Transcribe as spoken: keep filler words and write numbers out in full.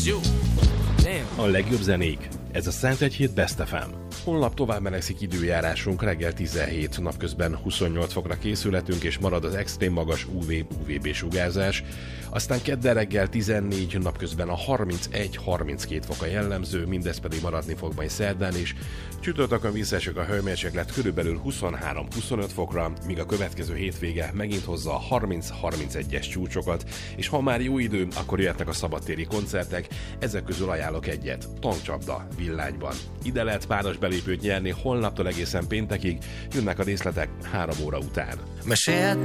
A legjobb zenék. Ez a Szentegyhíd Best ef em. Holnap tovább melegszik időjárásunk, reggel tizenhét, napközben huszonnyolc fokra készülhetünk, és marad az extrém magas ú vé ú vé bé sugárzás. Aztán kedden reggel tizennégy, napközben a harmincegy-harminckét fok a jellemző, mindez pedig maradni fog majd szerdán is. Csütörtökön visszaesik a hőmérséklet körülbelül huszonhárom-huszonöt fokra, míg a következő hétvége megint hozza a harminc-harmincegyes csúcsokat, és ha már jó idő, akkor jöhetnek a szabadtéri koncertek, ezek közül ajánlok egyet, Tankcsapda Villányban. Ide lehet páros belépőt nyerni holnaptól egészen péntekig, jönnek a részletek három óra után. Mesélt